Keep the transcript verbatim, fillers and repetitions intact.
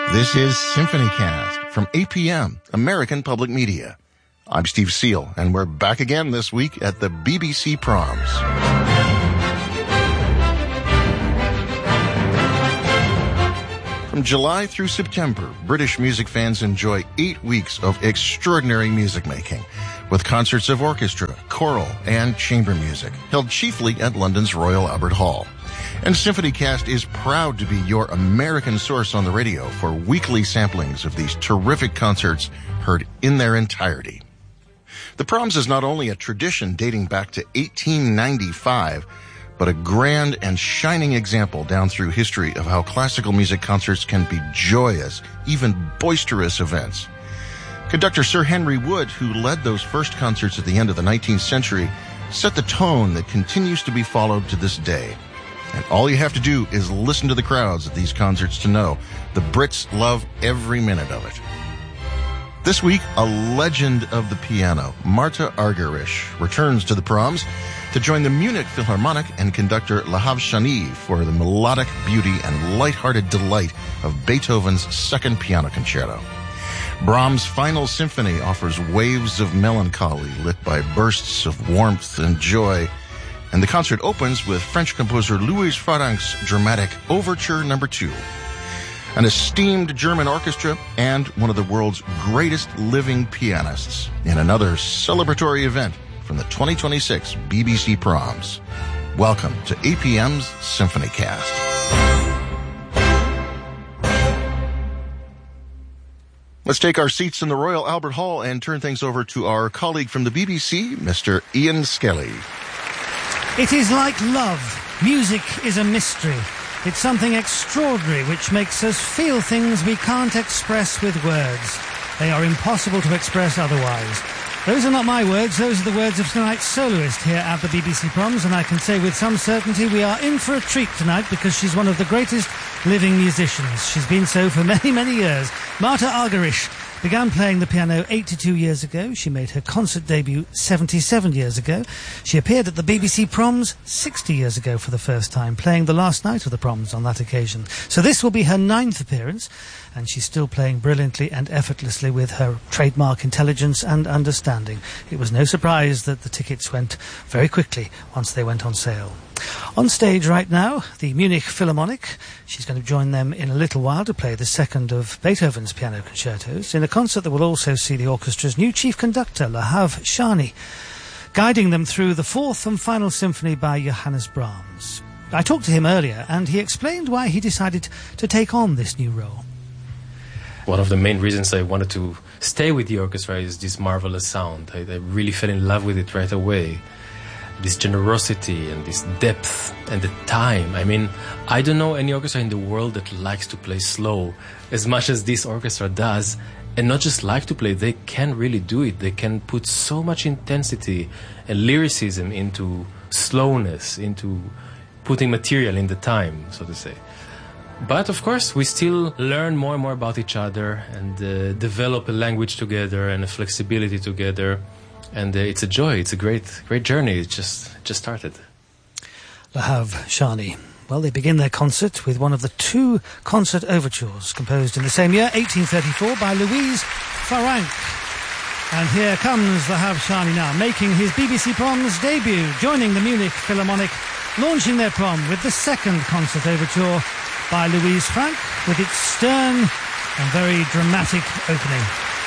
This is SymphonyCast from A P M, American Public Media. I'm Steve Seal, and we're back again this week at the B B C Proms. From July through September, British music fans enjoy eight weeks of extraordinary music making, with concerts of orchestra, choral, and chamber music, held chiefly at London's Royal Albert Hall. And SymphonyCast is proud to be your American source on the radio for weekly samplings of these terrific concerts heard in their entirety. The Proms is not only a tradition dating back to eighteen ninety-five, but a grand and shining example down through history of how classical music concerts can be joyous, even boisterous events. Conductor Sir Henry Wood, who led those first concerts at the end of the nineteenth century, set the tone that continues to be followed to this day. And all you have to do is listen to the crowds at these concerts to know the Brits love every minute of it. This week, a legend of the piano, Marta Argerich, returns to the Proms to join the Munich Philharmonic and conductor Lahav Shani for the melodic beauty and light-hearted delight of Beethoven's Second Piano Concerto. Brahms' Final Symphony offers waves of melancholy lit by bursts of warmth and joy, and the concert opens with French composer Louis Farranc's dramatic Overture Number Two. An esteemed German orchestra and one of the world's greatest living pianists in another celebratory event from the twenty twenty-six B B C Proms. Welcome to A P M's SymphonyCast. Let's take our seats in the Royal Albert Hall and turn things over to our colleague from the B B C, Mister Ian Skelly. It is like love. Music is a mystery. It's something extraordinary which makes us feel things we can't express with words. They are impossible to express otherwise. Those are not my words, those are the words of tonight's soloist here at the B B C Proms, and I can say with some certainty we are in for a treat tonight because she's one of the greatest living musicians. She's been so for many, many years. Marta Argerich began playing the piano eighty-two years ago. She made her concert debut seventy-seven years ago. She appeared at the B B C Proms sixty years ago for the first time, playing the last night of the Proms on that occasion. So this will be her ninth appearance, and she's still playing brilliantly and effortlessly with her trademark intelligence and understanding. It was no surprise that the tickets went very quickly once they went on sale. On stage right now, the Munich Philharmonic. She's going to join them in a little while to play the second of Beethoven's piano concertos in a concert that will also see the orchestra's new chief conductor, Lahav Shani, guiding them through the fourth and final symphony by Johannes Brahms. I talked to him earlier, and he explained why he decided to take on this new role. One of the main reasons I wanted to stay with the orchestra is this marvelous sound. I, I really fell in love with it right away. This generosity and this depth and the time. I mean, I don't know any orchestra in the world that likes to play slow as much as this orchestra does. And not just like to play, they can really do it. They can put so much intensity and lyricism into slowness, into putting material in the time, so to say. But of course, we still learn more and more about each other and uh, develop a language together and a flexibility together. And uh, it's a joy. It's a great, great journey. It just, just started. Lahav Shani. Well, they begin their concert with one of the two concert overtures composed in the same year, eighteen thirty-four, by Louis Farranc. And here comes Lahav Shani now, making his B B C Proms debut, joining the Munich Philharmonic, launching their prom with the second concert overture by Louis Farranc, with its stern and very dramatic opening.